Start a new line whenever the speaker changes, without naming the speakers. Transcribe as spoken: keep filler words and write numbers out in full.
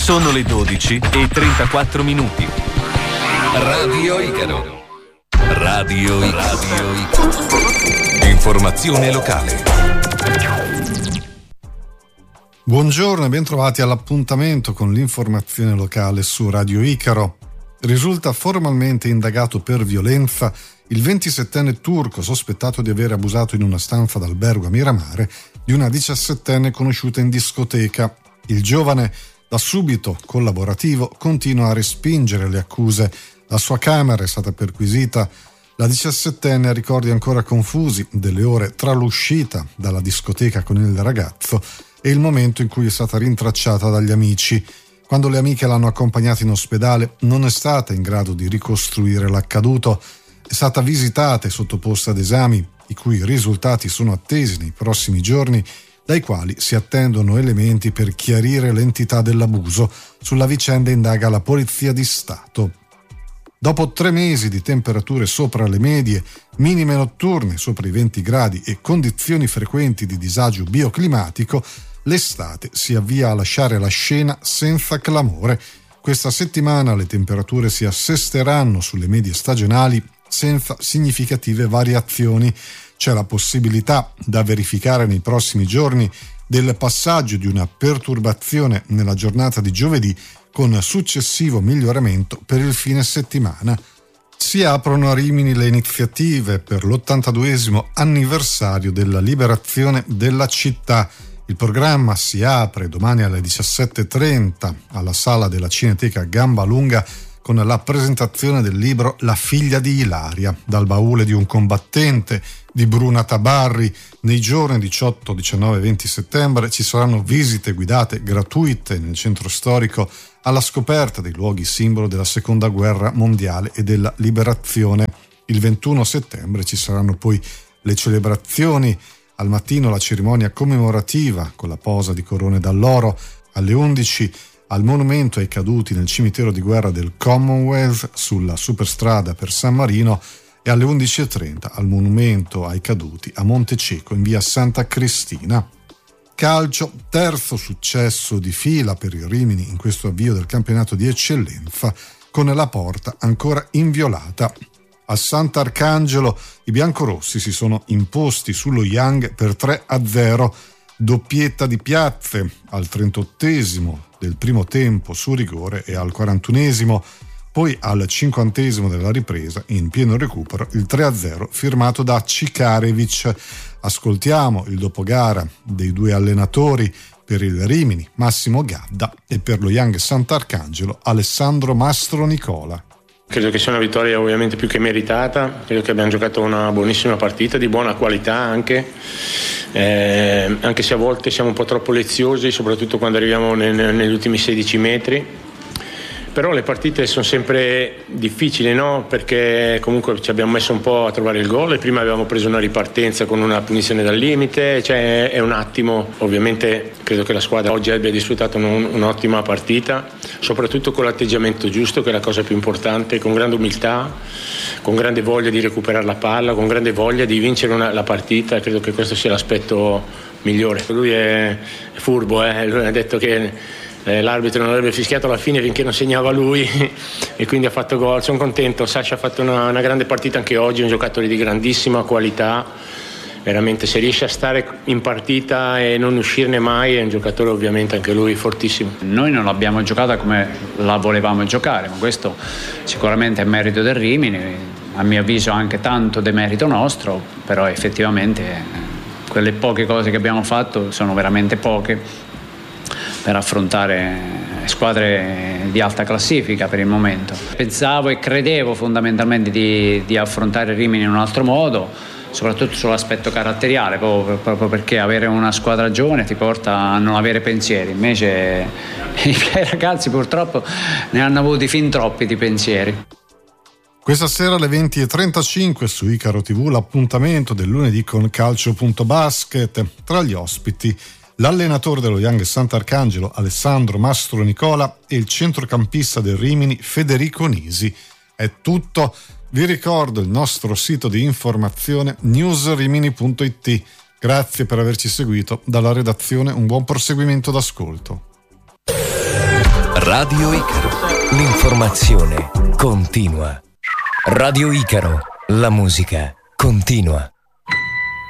Sono le dodici e trentaquattro minuti. Radio Icaro. Radio Icaro. Radio Icaro. Informazione locale.
Buongiorno e bentrovati all'appuntamento con l'informazione locale su Radio Icaro. Risulta formalmente indagato per violenza il ventisettenne turco sospettato di aver abusato in una stanza d'albergo a Miramare di una diciassettenne conosciuta in discoteca. Il giovane, da subito collaborativo, continua a respingere le accuse. La sua camera è stata perquisita. La diciassettenne ha ricordi ancora confusi delle ore tra l'uscita dalla discoteca con il ragazzo e il momento in cui è stata rintracciata dagli amici. Quando le amiche l'hanno accompagnata in ospedale non è stata in grado di ricostruire l'accaduto. È stata visitata e sottoposta ad esami, i cui risultati sono attesi nei prossimi giorni, dai quali si attendono elementi per chiarire l'entità dell'abuso. Sulla vicenda indaga la Polizia di Stato. Dopo tre mesi di temperature sopra le medie, minime notturne sopra i venti gradi e condizioni frequenti di disagio bioclimatico, l'estate si avvia a lasciare la scena senza clamore. Questa settimana le temperature si assesteranno sulle medie stagionali senza significative variazioni. C'è la possibilità, da verificare nei prossimi giorni, del passaggio di una perturbazione nella giornata di giovedì con successivo miglioramento per il fine settimana. Si aprono a Rimini le iniziative per l'ottantaduesimo anniversario della liberazione della città. Il programma si apre domani alle diciassette e trenta alla sala della Cineteca Gamba Lunga con la presentazione del libro La figlia di Ilaria, dal baule di un combattente di Bruna Tabarri. Nei giorni diciotto, diciannove e venti settembre ci saranno visite guidate gratuite nel centro storico alla scoperta dei luoghi simbolo della seconda guerra mondiale e della liberazione. Il ventuno settembre ci saranno poi le celebrazioni. Al mattino la cerimonia commemorativa con la posa di corone d'alloro. Alle undici al monumento ai caduti nel cimitero di guerra del Commonwealth sulla superstrada per San Marino e alle undici e trenta al monumento ai caduti a Montecieco in via Santa Cristina. Calcio, terzo successo di fila per il Rimini in questo avvio del campionato di eccellenza, con la porta ancora inviolata. A Sant'Arcangelo i biancorossi si sono imposti sullo Young per tre a zero, doppietta di Piazze al trentottesimo del primo tempo su rigore e al quarantunesimo, poi al cinquantesimo della ripresa in pieno recupero il tre a zero firmato da Cikarevic. Ascoltiamo il dopogara dei due allenatori: per il Rimini Massimo Gadda e per lo Young Sant'Arcangelo Alessandro Mastro Nicola.
Credo che sia una vittoria ovviamente più che meritata, credo che abbiamo giocato una buonissima partita, di buona qualità anche, eh, anche se a volte siamo un po' troppo leziosi, soprattutto quando arriviamo nel, negli ultimi sedici metri. Però le partite sono sempre difficili, no? Perché comunque ci abbiamo messo un po' a trovare il gol e prima avevamo preso una ripartenza con una punizione dal limite, cioè è un attimo. Ovviamente credo che la squadra oggi abbia disfruttato un, un'ottima partita, soprattutto con l'atteggiamento giusto, che è la cosa più importante, con grande umiltà, con grande voglia di recuperare la palla, con grande voglia di vincere una, la partita. Credo che questo sia l'aspetto migliore. Lui è, è furbo, eh? Lui ha detto che Eh, l'arbitro non avrebbe fischiato alla fine finché non segnava lui e quindi ha fatto gol. Sono contento, Sasha ha fatto una, una grande partita anche oggi, un giocatore di grandissima qualità, veramente se riesce a stare in partita e non uscirne mai è un giocatore ovviamente anche lui fortissimo.
Noi non l'abbiamo giocata come la volevamo giocare, ma questo sicuramente è merito del Rimini, a mio avviso anche tanto demerito nostro, però effettivamente quelle poche cose che abbiamo fatto sono veramente poche per affrontare squadre di alta classifica per il momento. Pensavo e credevo fondamentalmente di, di affrontare Rimini in un altro modo, soprattutto sull'aspetto caratteriale, proprio, proprio perché avere una squadra giovane ti porta a non avere pensieri. Invece i miei ragazzi purtroppo ne hanno avuti fin troppi di pensieri.
Questa sera alle venti e trentacinque su Icaro tivù l'appuntamento del lunedì con Calcio.basket. Tra gli ospiti l'allenatore dello Young Sant'Arcangelo Alessandro Mastro Nicola e il centrocampista del Rimini Federico Nisi. È tutto. Vi ricordo il nostro sito di informazione newsrimini punto it. Grazie per averci seguito. Dalla redazione un buon proseguimento d'ascolto.
Radio Icaro.
L'informazione continua. Radio Icaro. La musica continua.